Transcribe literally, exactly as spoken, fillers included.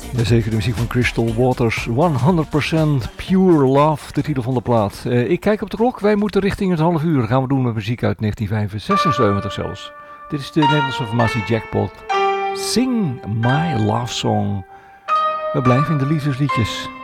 Jazeker, de muziek van Crystal Waters. honderd procent Pure Love, de titel van de plaat. Uh, ik kijk op de klok, wij moeten richting het half uur. Dat gaan we doen met muziek uit negentien zesenzeventig zelfs. Dit is de Nederlandse formatie Jackpot. Sing My Love Song. We blijven in de liefdesliedjes.